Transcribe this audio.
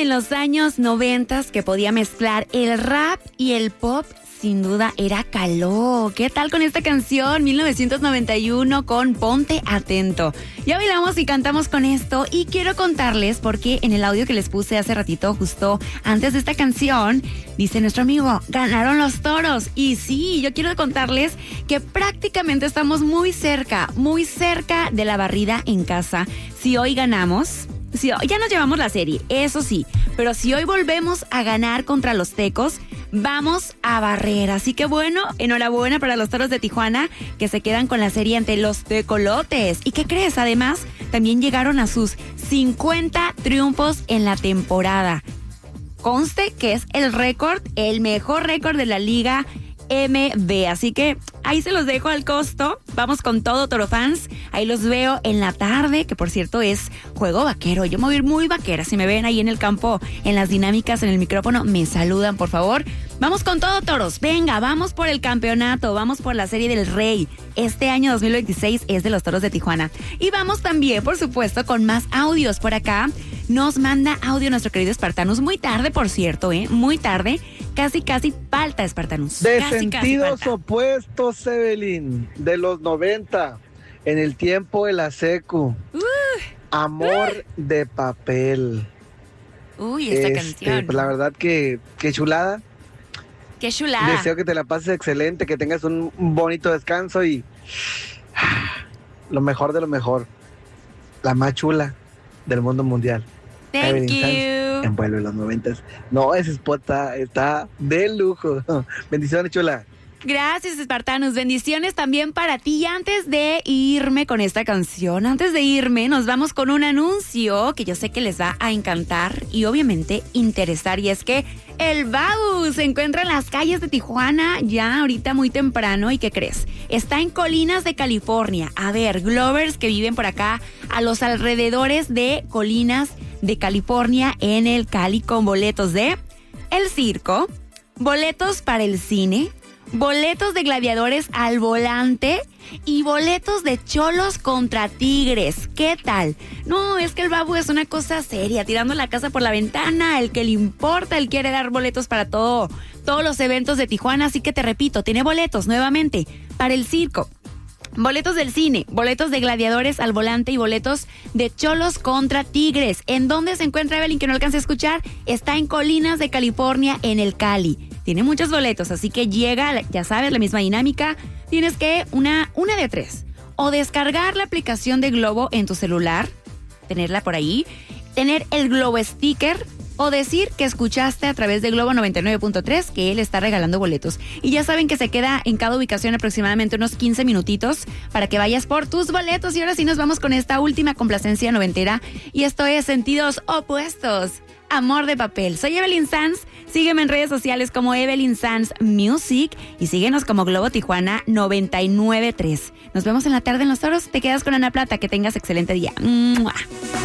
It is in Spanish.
en los años 90 que podía mezclar el rap y el pop, sin duda era Caló. ¿Qué tal con esta canción? 1991 con Ponte Atento. Ya bailamos y cantamos con esto y quiero contarles porque en el audio que les puse hace ratito, justo antes de esta canción, dice nuestro amigo, ganaron los Toros. Y sí, yo quiero contarles que prácticamente estamos muy cerca de la barrida en casa. Si hoy ganamos... ya nos llevamos la serie, eso sí, pero si hoy volvemos a ganar contra los Tecos, vamos a barrer. Así que bueno, enhorabuena para los Toros de Tijuana que se quedan con la serie ante los Tecolotes. ¿Y qué crees? Además, también llegaron a sus 50 triunfos en la temporada. Conste que es el récord, el mejor récord de la Liga MB, así que ahí se los dejo al costo. Vamos con todo, Toro fans. Ahí los veo en la tarde, que por cierto es juego vaquero. Yo me voy a ir muy vaquera. Si me ven ahí en el campo, en las dinámicas, en el micrófono, me saludan, por favor. Vamos con todo, Toros. Venga, vamos por el campeonato, vamos por la Serie del Rey. Este año 2026 es de los Toros de Tijuana. Y vamos también, por supuesto, con más audios por acá. Nos manda audio nuestro querido Espartanus. Muy tarde, por cierto, muy tarde. Casi falta, Espartanus. De sentidos opuestos, Evelyn, de los 90, en el tiempo de la secu. Amor de papel. Uy, esta canción. Pues la verdad que chulada. Qué chulada. Deseo que te la pases excelente, que tengas un bonito descanso y lo mejor de lo mejor. La más chula del mundo mundial. Thank you. Envuelve los 90. No, ese spot está de lujo. Bendiciones, chula. Gracias, Espartanus. Bendiciones también para ti. Y antes de irme con esta canción, nos vamos con un anuncio que yo sé que les va a encantar y obviamente interesar. Y es que el Babu se encuentra en las calles de Tijuana ya ahorita muy temprano. ¿Y qué crees? Está en Colinas de California. A ver, Glovers que viven por acá a los alrededores de Colinas de California en el Cali con boletos de El Circo, boletos para el cine, boletos de Gladiadores al Volante y boletos de Cholos contra Tigres. ¿Qué tal? No, es que el Babu es una cosa seria, tirando la casa por la ventana, el que le importa, él quiere dar boletos para todos los eventos de Tijuana, así que te repito, tiene boletos nuevamente para el circo, boletos del cine, boletos de Gladiadores al Volante y boletos de Cholos contra Tigres. ¿En dónde se encuentra, Evelyn, que no alcance a escuchar? Está en Colinas de California, en el Cali. Tiene muchos boletos, así que llega, ya sabes, la misma dinámica. Tienes que una de tres. O descargar la aplicación de Globo en tu celular, tenerla por ahí, tener el Globo Sticker, o decir que escuchaste a través de Globo 99.3 que él está regalando boletos. Y ya saben que se queda en cada ubicación aproximadamente unos 15 minutitos para que vayas por tus boletos. Y ahora sí nos vamos con esta última complacencia noventera. Y esto es Sentidos Opuestos, Amor de Papel. Soy Evelyn Sanz. Sígueme en redes sociales como Evelyn Sanz Music y síguenos como Globo Tijuana 99.3. Nos vemos en la tarde en Los Toros. Te quedas con Ana Plata. Que tengas excelente día. ¡Mua!